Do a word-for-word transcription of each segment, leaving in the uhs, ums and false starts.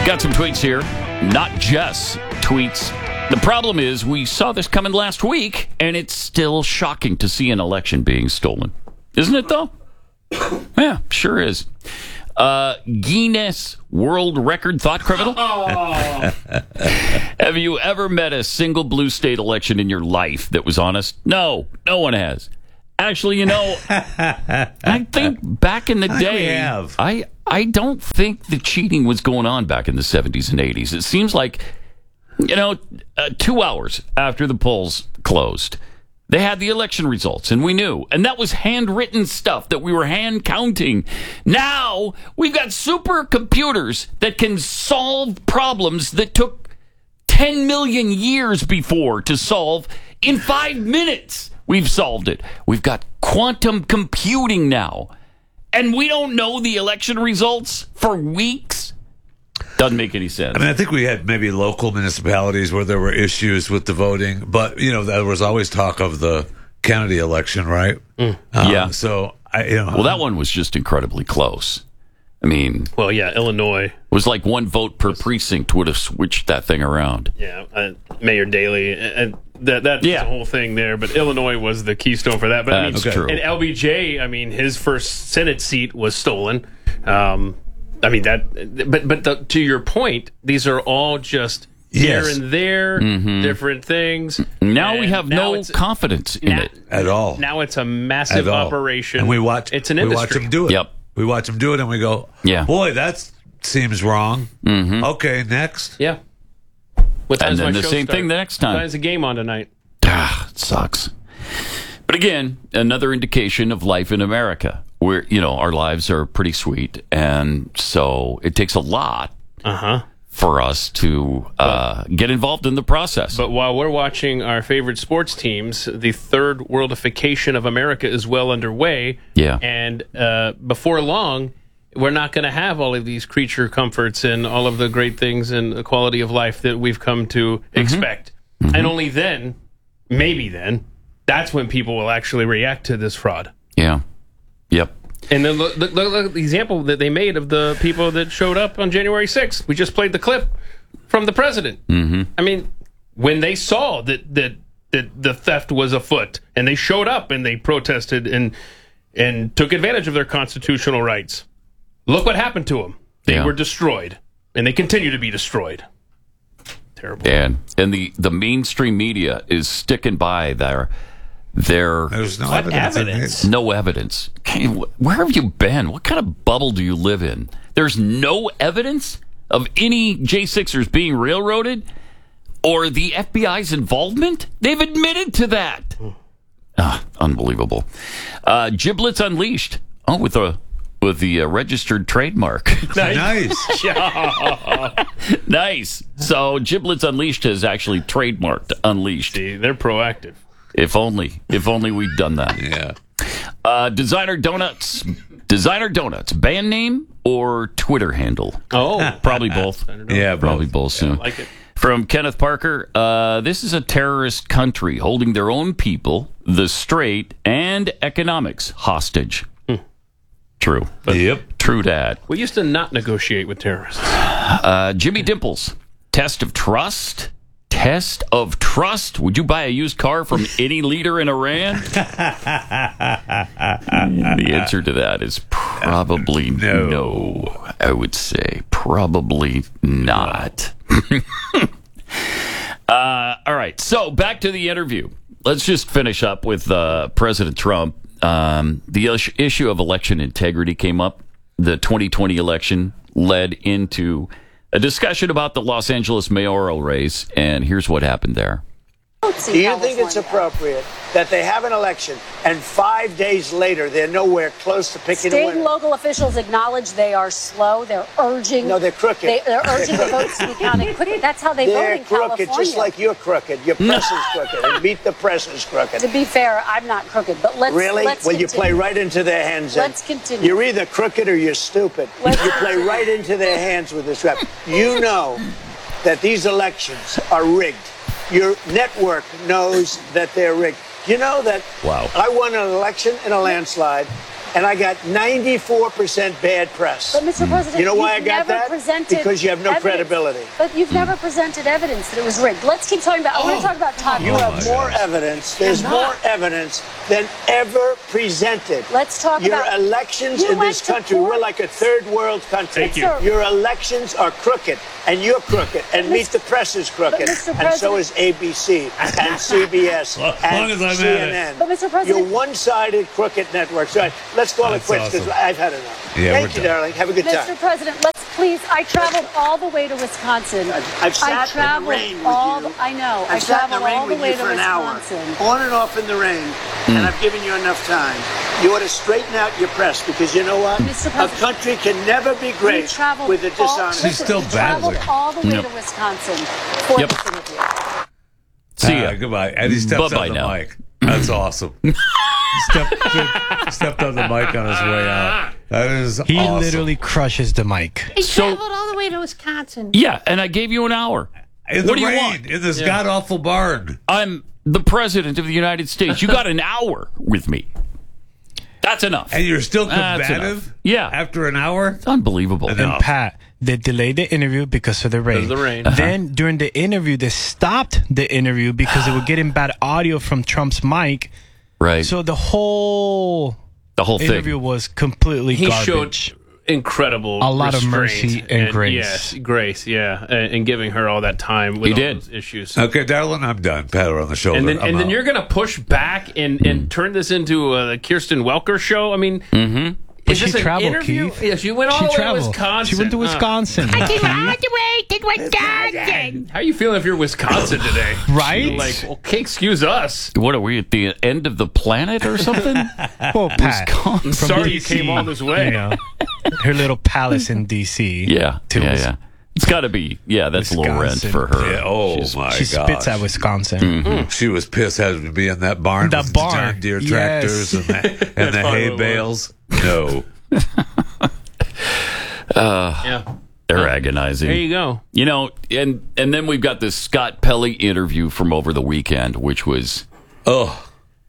Got some tweets here. Not just tweets. The problem is we saw this coming last week, and it's still shocking to see an election being stolen. Isn't it, though? Yeah, sure is. Uh, Guinness World Record thought criminal? Oh. Have you ever met a single blue state election in your life that was honest? No, no one has. Actually, you know, I think back in the day, I, I I don't think the cheating was going on back in the seventies and eighties. It seems like, you know, uh, two hours after the polls closed, they had the election results, and we knew. And that was handwritten stuff that we were hand counting. Now, we've got supercomputers that can solve problems that took ten million years before to solve in five minutes. We've solved it. We've got quantum computing now. And we don't know the election results for weeks? Doesn't make any sense. I mean, I think we had maybe local municipalities where there were issues with the voting, but, you know, there was always talk of the Kennedy election, right? Mm. Um, yeah. So, I, you know. Well, that one was just incredibly close. I mean. Well, yeah, Illinois. It was like one vote per precinct would have switched that thing around. Yeah, uh, Mayor Daley, and that that's yeah. the whole thing there. But Illinois was the keystone for that. But I mean, okay. and L B J, I mean, his first Senate seat was stolen. Um, I mean that, but but the, to your point, these are all just yes. here and there, mm-hmm. different things. Now and we have now no confidence in now, it at all. Now it's a massive operation, and we watch. It's an we industry. watch them do it. Yep. We watch them do it, and we go, "Yeah, boy, that seems wrong." Mm-hmm. Okay, next. Yeah. What and then the same start? thing the next time. There's a game on tonight. Ah, it sucks. But again, another indication of life in America, where, you know, our lives are pretty sweet, and so it takes a lot uh-huh. for us to uh, but, get involved in the process. But while we're watching our favorite sports teams, the third worldification of America is well underway. Yeah. And uh, before long, we're not going to have all of these creature comforts and all of the great things and the quality of life that we've come to mm-hmm. expect. Mm-hmm. And only then, maybe then, that's when people will actually react to this fraud. Yeah. Yep. And then look, look, look at the example that they made of the people that showed up on January sixth. We just played the clip from the president. Mm-hmm. I mean, when they saw that, that that the theft was afoot, and they showed up and they protested and and took advantage of their constitutional rights, look what happened to them. They yeah. were destroyed, and they continue to be destroyed. Terrible. And and the, the mainstream media is sticking by their their There's no what evidence. evidence? No evidence. Where have you been? What kind of bubble do you live in? There's no evidence of any J sixers being railroaded or the F B I's involvement? They've admitted to that. Ah, unbelievable. Uh, Giblets Unleashed. Oh, with a with the uh, registered trademark. Nice. Nice. So Giblets Unleashed has actually trademarked Unleashed. See, they're proactive. If only, if only we'd done that. Yeah. Uh, Designer Donuts. Designer Donuts. Band name or Twitter handle? Oh, probably both. Yeah, probably both soon. I like it. From Kenneth Parker, uh, this is a terrorist country holding their own people, the straight, and economics hostage. Hmm. True. But yep. True dat. We used to not negotiate with terrorists. Uh, Jimmy Dimples. Test of trust. Test of trust. Would you buy a used car from any leader in Iran? The answer to that is probably no. no I would say probably not. uh, all right. So back to the interview. Let's just finish up with uh, President Trump. Um, the is- issue of election integrity came up. The twenty twenty election led into a discussion about the Los Angeles mayoral race, and here's what happened there. Do you think it's appropriate that they have an election and five days later they're nowhere close to picking a State winner? and local officials acknowledge they are slow. They're urging. No, they're crooked. They, they're urging the votes to be counted quickly. That's how they They're vote in crooked, California. just like you're crooked. Your press is crooked, and Meet the Press is crooked. To be fair, I'm not crooked, but let's Really? Let's well, you continue. play right into their hands. then. Let's continue. You're either crooked or you're stupid. Let's you play continue. right into their hands with this rap. You know that these elections are rigged. Your network knows that they're rigged. You know that Wow. I won an election in a landslide, and I got ninety-four percent bad press. But, Mister President, you know why I you've got never that? presented Because you have no evidence. credibility. But you've never presented evidence that it was rigged. Let's keep talking about. I want to talk about Todd. You Oh have my more gosh. evidence. There's I'm more not. evidence than ever presented. Let's talk Your about- elections You in went this to country, court. we're like a third world country. Thank you. Your elections are crooked, and you're crooked, and Meet the Press is crooked, Mister and so President- is A B C, and C B S, Well, as long and as I'm at C N it. N. But, Mister President- You're one-sided, crooked networks. All right, let's call That's it quits because awesome. I've had enough. Yeah, Thank we're you, done. darling. Have a good Mister time. President, let's please. I traveled all the way to Wisconsin. I've, I've sat I in the traveled rain with all. you. The, I know. I've I sat in the traveled rain all the with way you to for an hour, Wisconsin. on and off in the rain, and I've given you enough time. You ought to straighten out your press because you know what? Mister A President, country can never be We great traveled with a all, dishonest. She's still we traveled battling. all the way Yep. to Wisconsin for Yep. this interview. See Ah, ya. goodbye. And he steps Bye-bye on the now. mic. That's awesome. stepped, stepped on the mic on his way out. That is He awesome. literally crushes the mic. He So- traveled all the way to Wisconsin. Yeah, and I gave you an hour. in the what do you rain, want? in this god awful barn. I'm the president of the United States. You got an hour with me. That's enough. And you're still That's combative? enough. Yeah. After an hour? Unbelievable. And then- And Pat, they delayed the interview because of the rain. Because of the rain. Then during the interview, they stopped the interview because they were getting bad audio from Trump's mic. Right. So the whole the whole thing. interview was completely He garbage. showed incredible A lot of restraint mercy and grace. Yes, grace, yeah, and, and giving her all that time with He all did. those issues. Okay, darling, I'm done. Pat her on the shoulder. And then, I'm and then out. you're going to push back and, and turn this into a Kirsten Welker show. I mean, Mm-hmm. But is she this an traveled, interview? Keith. Yes, you went all She the way traveled. to Wisconsin. She went to Uh, Wisconsin. I came Keith. all the way to Wisconsin. how are you feeling if you're Wisconsin today? Right? You're like, okay, excuse us. What are we at the end of the planet or something? Well, Pat, Wisconsin. from Sorry you D C, came all this way. You know, her little palace in D C. Yeah, to yeah, Wis- yeah. It's got to be. Yeah, that's low rent Wisconsin. for her. Yeah, oh, She's- my She gosh. spits at Wisconsin. She was pissed having to be in that barn The with barn. the John Deere Yes. tractors and the, and the That's hay probably what it bales. No. Yeah, They're agonizing. there you go. You know, and and then we've got this Scott Pelley interview from over the weekend, which was Oh,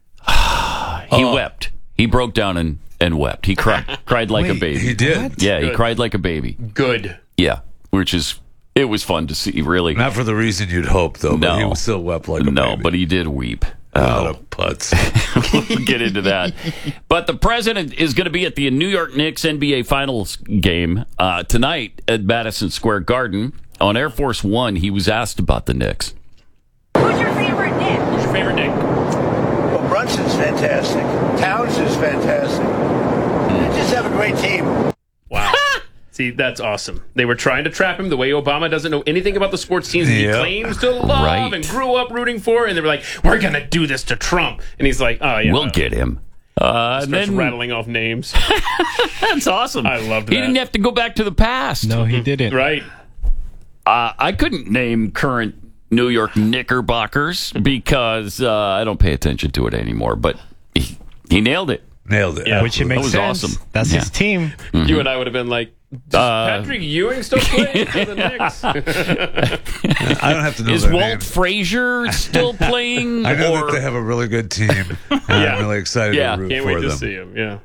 he wept. He broke down and, and wept. He cried cried like a Wait, baby. he did. Yeah, he Good. cried like a baby. Good. Yeah, which is it was fun to see. Really, Not for the reason you'd hope, though, but No. he was still wept like a no, baby. but he did weep. A lot of putts. We'll get into that. But the president is going to be at the New York Knicks N B A Finals game uh, tonight at Madison Square Garden. On Air Force One, he was asked about the Knicks. Who's your favorite Nick? Who's your favorite Nick? Well, Brunson's fantastic. Towns is fantastic. They just have a great team. Wow. See, that's awesome. They were trying to trap him the way Obama doesn't know anything about the sports teams that he Yep. claims to love Right. and grew up rooting for, and they were like, "We're gonna do this to Trump," and he's like, "Oh yeah, We'll get him. Uh, and Starts then, rattling off names. that's awesome. I loved He that. didn't have to go back to the past. No, he didn't. Right? Uh, I couldn't name current New York Knickerbockers because uh, I don't pay attention to it anymore. But he, he nailed it. Nailed it. Yeah. Which it makes was sense. awesome. That's Yeah. his team. You and I would have been like, "Does Patrick Ewing still play for the Knicks?" I don't have to know Is their Walt names. Frazier still playing? I know or, that they have a really good team. And Yeah. I'm really excited Yeah. to root Can't for wait to them. see him. Yeah.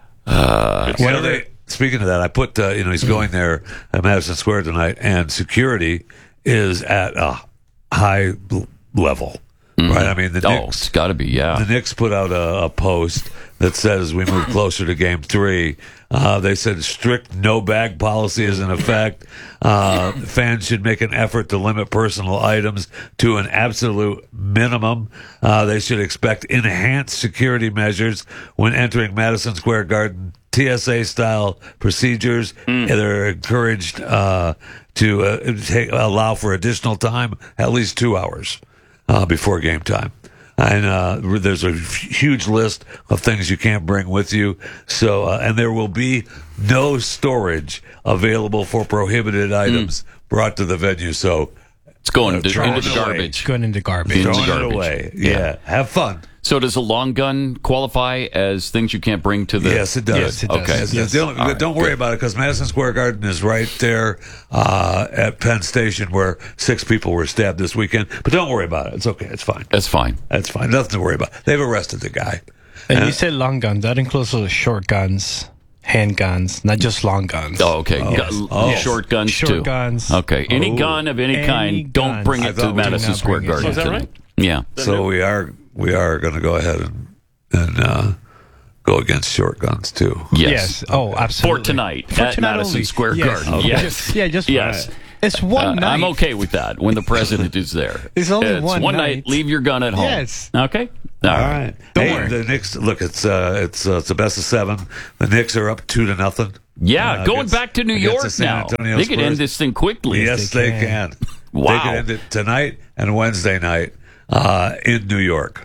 You know, they, speaking of that, I put, uh, you know, he's going there at Madison Square tonight, and security is at a high l- level, right? I mean, the Oh, Knicks, it's got to be, yeah. the Knicks put out a, a post that says we move closer to game three. Uh, they said strict no bag policy is in effect. Uh, fans should make an effort to limit personal items to an absolute minimum. Uh, they should expect enhanced security measures when entering Madison Square Garden. T S A style procedures. They're encouraged uh, to uh, take, allow for additional time, at least two hours uh, before game time. And uh, there's a huge list of things you can't bring with you. So, uh, and there will be no storage available for prohibited items brought to the venue. So, It's going Uh, to, throw into it the away. garbage. Going into garbage. Into throwing garbage. it away. Yeah. Yeah. Have fun. So does a long gun qualify as things you can't bring to the... Yes, it does. Yes, it does. Okay. Yes, Yes. Don't, All right, don't worry good. about it because Madison Square Garden is right there uh, at Penn Station where six people were stabbed this weekend. But don't worry about it. It's okay. It's fine. That's fine. That's fine. Nothing to worry about. They've arrested the guy. And you said long guns. That includes those short guns, handguns, not just long guns. Oh, okay. Oh. Gu- Oh. Short guns, Short too. guns. Okay. Any Oh. gun of any, Any kind, don't guns. bring I it to thought we did Madison not Square bring it. Garden. Oh, is that tonight. right? Yeah. So we are we are going to go ahead and and uh, go against short guns too. Yes. Yes. Oh, absolutely. For tonight For at tonight Madison only. Square Yes. Garden. Okay. Yes. Just- yeah, just Yes. for- It's one Uh, night. I'm okay with that when the president is there. It's only one night. night. Leave your gun at home. Yes. Okay. All right. Don't hey, worry. the Knicks. Look, it's uh, it's uh, it's a best of seven. The Knicks are up two to nothing. Yeah, Uh, going against- back to New against York the San now. Antonio They could Spurs. end this thing quickly. Yes, they they can. can. Wow. They could end it tonight and Wednesday night uh, in New York.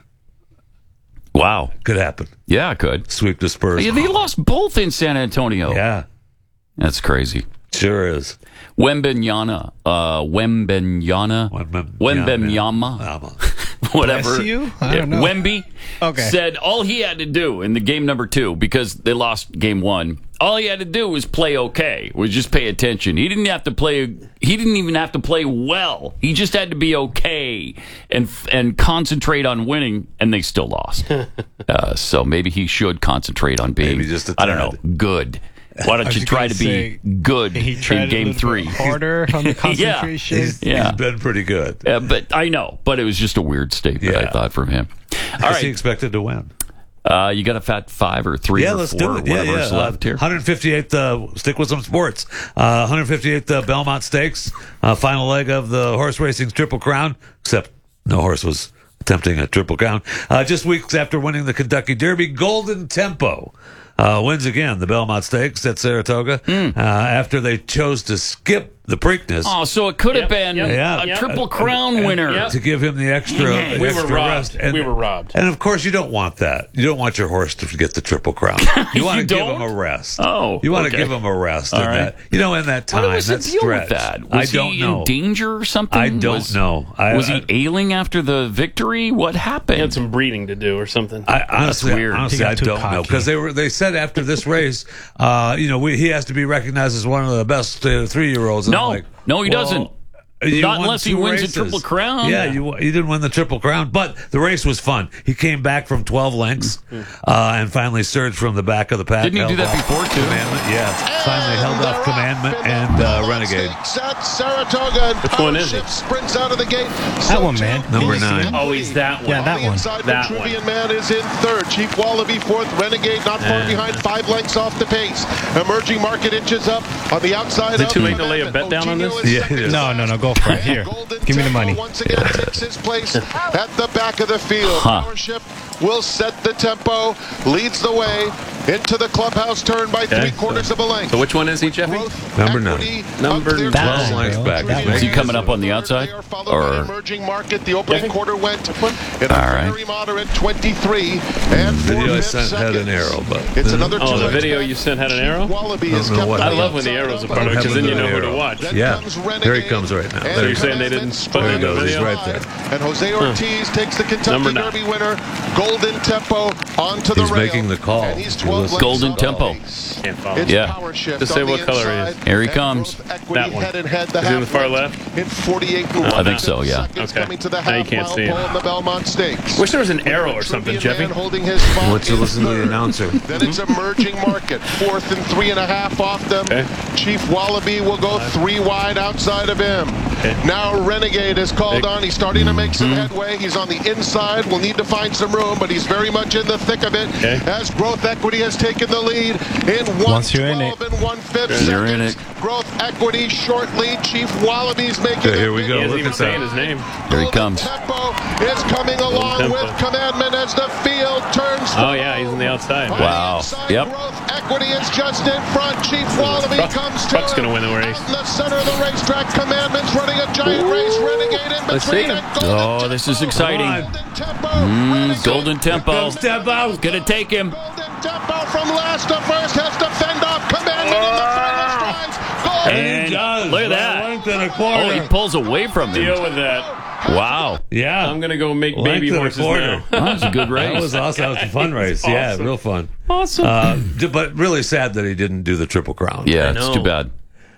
Wow. Could happen. Yeah, it could. Sweep the Spurs. Yeah, they lost both in San Antonio. Yeah, That's crazy. sure is. Wembenyama, uh, Wembenyama, Wembem- Wembenyama, Yama. whatever. Bless you? I don't know. Wemby Okay. said all he had to do in the game number two, because they lost game one, all he had to do was play okay, was just pay attention. He didn't have to play. He didn't even have to play well. He just had to be okay and and concentrate on winning, and they still lost. uh, so maybe he should concentrate on being, Maybe just a I don't tad. know, good. Why don't I you was try gonna to be say, good He tried in game a little three? bit harder on the concentration. He's, Yeah. he's been pretty good. Uh, but I know, but it was just a weird statement, I Yeah. thought, from him. All Is he right, expected to win? uh, you got a fat five or three Yeah, or let's four, do or it. Yeah, whatever's yeah. left here. one hundred fifty-eighth, uh, stick with some sports. Uh, one hundred fifty-eighth uh, Belmont Stakes, uh, final leg of the horse racing's Triple Crown, except no horse was attempting a Triple Crown. Uh, just weeks after winning the Kentucky Derby, Golden Tempo uh, wins again the Belmont Stakes at Saratoga uh, after they chose to skip the Preakness. Oh, so it could have Yep, been yep, Yeah. a yep. Triple Crown winner. Yep. To give him the extra, the We were extra robbed. rest. And, We were robbed. And of course, you don't want that. You don't want your horse to get the Triple Crown. You want to You give don't? him a rest. Oh, you want okay. to give him a rest. All in right. that, you know, in that time, What was the that deal stretch. with that? Was I don't he know. in danger or something? I don't was, know. I- was I- he ailing after the victory? What happened? He had some breeding to do or something. I, honestly, weird. honestly, He got I too don't know cocky. because they were. They said after this race, uh, you know, we, he has to be recognized as one of the best uh, three-year-olds. And No. I'm like, No, he well, doesn't. you Not won unless he two wins a races. Triple Crown. Yeah, you you didn't win the Triple Crown, but the race was fun. He came back from twelve lengths uh, and finally surged from the back of the pack. Didn't he do held that off before, too? Commandment, yeah, finally held off Commandment and uh, Renegade. At Saratoga, and Which one is Power it? Ship sprints out of the gate. That one, man. Number nine. Oh, he's that one. Yeah, that on the one. inside, That Vitruvian Man is in third. Chief Wallaby fourth. Renegade not far Yeah. behind, five lengths off the pace. Emerging Market inches up on the outside. Is it of too late to Commandment. lay a bet down on Eugenio this? is Yeah, second. it is. No, no, no. Go for it. Here. Golden Give me the Tempo money. Once again takes his place at the back of the field. Huh. Power Ship will set the tempo, leads the way into the clubhouse turn by Okay. three quarters of a length. So which one is he, Jeffy? Growth, Number nine. equity, Number up there. nine. twelve lengths back. That Is he coming up on the outside? They are followed Or- by Emerging Market. The opening Jeffy? quarter went in a All right. very moderate twenty-three and four Video I fifths sent had an seconds. arrow, but It's another Oh, two the lengths video back. you sent had an arrow? Wallaby I is don't know kept what on I the love when the outside arrows are of part of it, What because then you know happened who to to the watch. Then Yeah. comes There he Renegade, comes right now. and There So he you're saying they Commandment didn't put split that There he in the goes. He's video? right there. And Jose Ortiz takes the Kentucky Number nine. Derby winner, Golden Tempo, onto the He's rail. making the call. And he's He twelve was- lengths Golden off the Tempo. pace. Can't follow. It's Yeah. Power Shift Just say on the what color he is. inside, Here he and comes. Growth Equity That one. head and head, the Is he in the half far length left? In forty-eight and I think so, yeah. seconds Okay. coming to the Now you half can't mile see it. pole in the Belmont Stakes. Wish there was an arrow or something, Vitruvian Jeffy. Man holding his spot Wants to in listen to the third. announcer. Then it's Emerging Market, fourth and three and a half off them. Okay. Chief Wallaby will go three wide outside of him. Okay. Now Renegade is called Big. on. He's starting to make some Mm-hmm. headway. He's on the inside. We'll need to find some room, but he's very much in the thick of it. Okay. As Growth Equity has taken the lead in one Once you're in it. twelve and one fifth Yeah, you're in seconds. Growth Equity short lead. Chief Wallaby's making Okay, here a we big go. He isn't Look even at saying that. his name. Here he Golden comes. Tempo is coming along Tempo. with Commandment as the field turns. Oh, yeah, he's on the outside. On the Wow. inside, Yep. Growth Equity is just in front. Chief Wallaby Truck- comes to Truck's it. gonna win the race. Out in the center of the racetrack, Commandment's running a giant race. Renegade in Let's between. see him. and Golden Oh, this is Tempo. exciting. Golden Tempo. Mm, Renegade. Golden Tempo. Step out. Gonna take him. Golden Tempo from last to first has to fend off Commandment in the final strides. Golden And He does. look at By that. a length and a Oh, quarter. he pulls away from Deal him. with that. Wow. Yeah. I'm going to go make Length baby and a horses quarter. now. That was a good race. That was awesome. That was a fun race. Yeah, awesome. real fun. Awesome. Uh, d- but really sad that he didn't do the Triple Crown. Yeah, I it's know. too bad.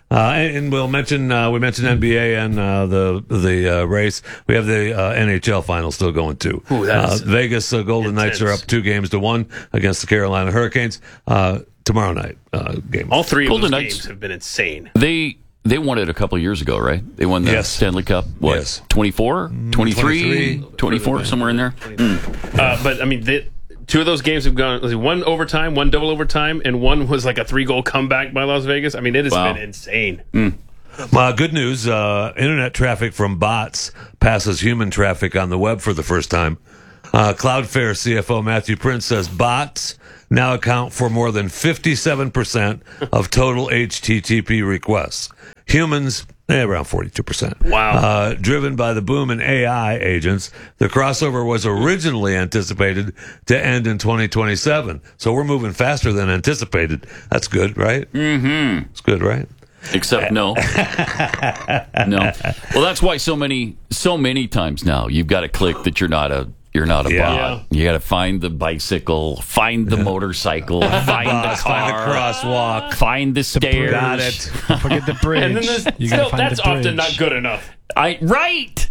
Uh, and, and we'll mention uh, we mentioned N B A and uh, the the uh, race. We have the uh, N H L final still going too. Ooh, that uh, is Vegas uh, Golden intense. Knights are up two games to one against the Carolina Hurricanes uh, tomorrow night. Uh, game. All three of Golden those Knights- games have been insane. They they won it a couple of years ago, right? They won the Yes. Stanley Cup. What? Yes. twenty-four, twenty-three, twenty-three. twenty-four, somewhere in there. Uh, but I mean, the, two of those games have gone let's see, one overtime, one double overtime, and one was like a three goal comeback by Las Vegas. I mean, it has Wow. been insane. Uh, good news, uh, internet traffic from bots passes human traffic on the web for the first time. Uh, Cloudflare C F O Matthew Prince says bots now account for more than fifty-seven percent of total H T T P requests. Humans, eh, around forty-two percent. Wow. Uh, driven by the boom in A I agents, the crossover was originally anticipated to end in twenty twenty-seven. So we're moving faster than anticipated. That's good, right? Mm-hmm. It's good, right? Except no, no. Well, that's why so many, so many times now you've got to click that you're not a, you're not a Yeah. bot. You got to find the bicycle, find the motorcycle, find the Bots, find the car, crosswalk. find the stairs. Got it. Forget the bridge. And then there's, You gotta still, find that's the often bridge. not good enough. I right.